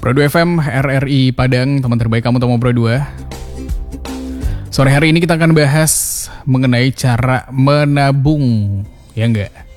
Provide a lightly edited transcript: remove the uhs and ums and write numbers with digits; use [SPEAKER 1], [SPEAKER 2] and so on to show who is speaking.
[SPEAKER 1] Pro 2 FM, RRI Padang, teman terbaik kamu Tomo Pro 2. Sore hari ini kita akan bahas mengenai cara menabung, ya enggak?